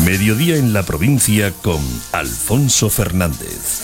Mediodía en la provincia con Alfonso Fernández.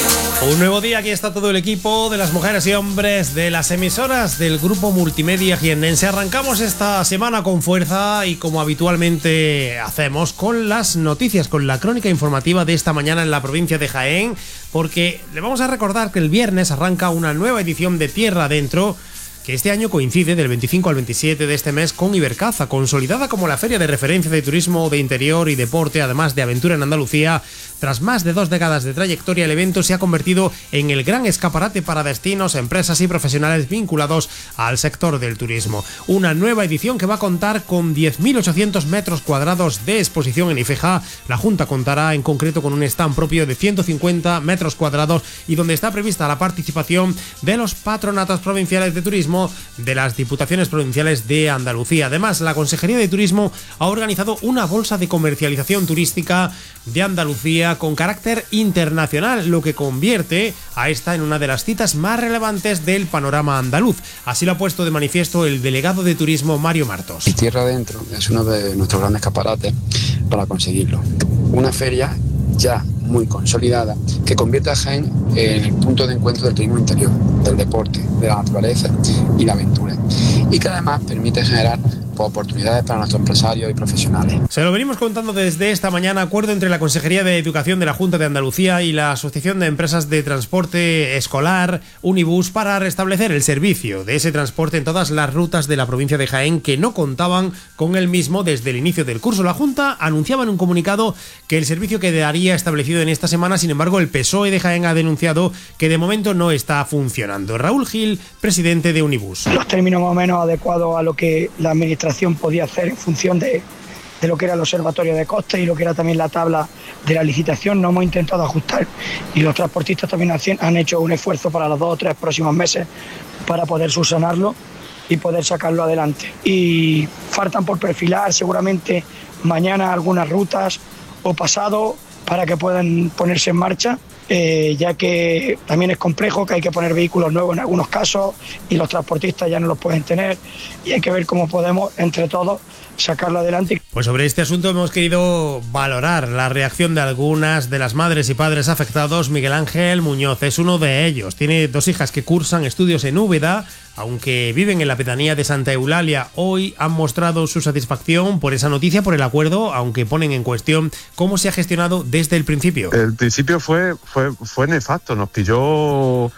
Un nuevo día, aquí está todo el equipo de las mujeres y hombres de las emisoras del Grupo Multimedia Jiennense. Arrancamos esta semana con fuerza y como habitualmente hacemos con las noticias, con la crónica informativa de esta mañana en la provincia de Jaén, porque le vamos a recordar que el viernes arranca una nueva edición de Tierra Adentro, que este año coincide del 25 al 27 de este mes con Ibercaza, consolidada como la feria de referencia de turismo de interior y deporte, además de aventura en Andalucía. Tras más de 2 décadas de trayectoria, el evento se ha convertido en el gran escaparate para destinos, empresas y profesionales vinculados al sector del turismo. Una nueva edición que va a contar con 10.800 metros cuadrados de exposición en Ifeja. La Junta contará en concreto con un stand propio de 150 metros cuadrados y donde está prevista la participación de los patronatos provinciales de turismo de las diputaciones provinciales de Andalucía. Además, la Consejería de Turismo ha organizado una bolsa de comercialización turística de Andalucía con carácter internacional, lo que convierte a esta en una de las citas más relevantes del panorama andaluz. Así lo ha puesto de manifiesto el delegado de turismo Mario Martos. Tierra Adentro es uno de nuestros grandes escaparates para conseguirlo. Una feria ya muy consolidada que convierte a Jaén en el punto de encuentro del turismo interior, del deporte, de la naturaleza y la aventura, y que además permite generar oportunidades para nuestros empresarios y profesionales. Se lo venimos contando desde esta mañana. Acuerdo entre la Consejería de Educación de la Junta de Andalucía y la Asociación de Empresas de Transporte Escolar Unibus para restablecer el servicio de ese transporte en todas las rutas de la provincia de Jaén que no contaban con el mismo desde el inicio del curso. La Junta anunciaba en un comunicado que el servicio quedaría establecido en esta semana. Sin embargo, el PSOE de Jaén ha denunciado que de momento no está funcionando. Raúl Gil, presidente de Unibus. Los términos más o menos adecuados a lo que la administración podía hacer en función de lo que era el observatorio de costes y lo que era también la tabla de la licitación. No hemos intentado ajustar y los transportistas también han hecho un esfuerzo para los 2 o 3 próximos meses para poder subsanarlo y poder sacarlo adelante. Y faltan por perfilar seguramente mañana algunas rutas o pasado para que puedan ponerse en marcha, ya que también es complejo, que hay que poner vehículos nuevos en algunos casos y los transportistas ya no los pueden tener y hay que ver cómo podemos entre todos sacarlo adelante. Pues sobre este asunto hemos querido valorar la reacción de algunas de las madres y padres afectados. Miguel Ángel Muñoz es uno de ellos. Tiene 2 hijas que cursan estudios en Úbeda, aunque viven en la pedanía de Santa Eulalia. Hoy han mostrado su satisfacción por esa noticia, por el acuerdo, aunque ponen en cuestión cómo se ha gestionado desde el principio. El principio fue nefasto, nos pilló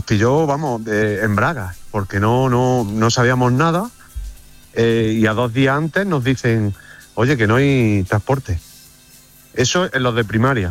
vamos, en bragas, porque no sabíamos nada. Y a 2 días antes nos dicen, oye, que no hay transporte. Eso en los de primaria.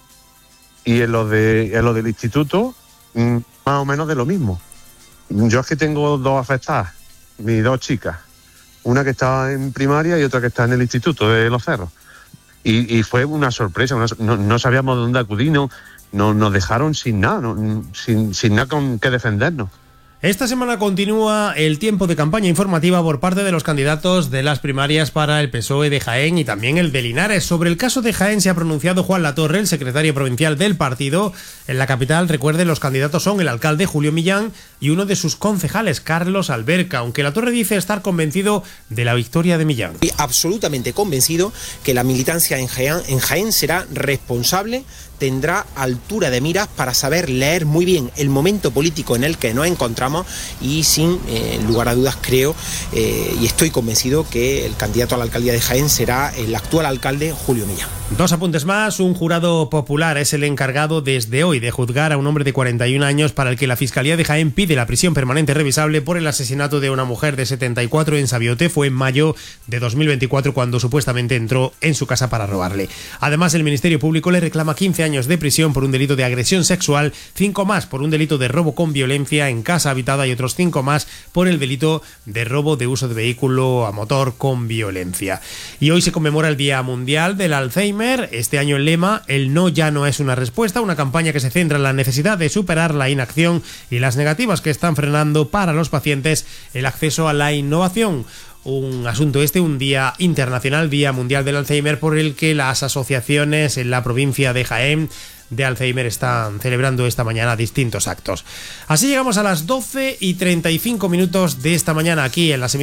Y en los del instituto, más o menos de lo mismo. Yo es que tengo 2 afectadas, mis 2 chicas. Una que está en primaria y otra que está en el instituto de Los Cerros. Y fue una sorpresa, no sabíamos dónde acudir, nos dejaron sin nada, sin nada con que defendernos. Esta semana continúa el tiempo de campaña informativa por parte de los candidatos de las primarias para el PSOE de Jaén y también el de Linares. Sobre el caso de Jaén se ha pronunciado Juan Latorre, el secretario provincial del partido. En la capital, recuerde, los candidatos son el alcalde Julio Millán y uno de sus concejales, Carlos Alberca, aunque Latorre dice estar convencido de la victoria de Millán. Estoy absolutamente convencido que la militancia en Jaén será responsable, tendrá altura de miras para saber leer muy bien el momento político en el que nos encontramos y sin lugar a dudas creo y estoy convencido que el candidato a la alcaldía de Jaén será el actual alcalde Julio Millán. 2 apuntes más. Un jurado popular es el encargado desde hoy de juzgar a un hombre de 41 años para el que la Fiscalía de Jaén pide la prisión permanente revisable por el asesinato de una mujer de 74 en Sabiote. Fue en mayo de 2024 cuando supuestamente entró en su casa para robarle. Además, el Ministerio Público le reclama 15 años de prisión por un delito de agresión sexual, 5 más por un delito de robo con violencia en casa habitada y otros 5 más por el delito de robo de uso de vehículo a motor con violencia. Y hoy se conmemora el Día Mundial del Alzheimer. Este año el lema, el no ya no es una respuesta, una campaña que se centra en la necesidad de superar la inacción y las negativas que están frenando para los pacientes el acceso a la innovación. Un asunto un día internacional, Día Mundial del Alzheimer, por el que las asociaciones en la provincia de Jaén de Alzheimer están celebrando esta mañana distintos actos. Así llegamos a las 12:35 de esta mañana aquí en las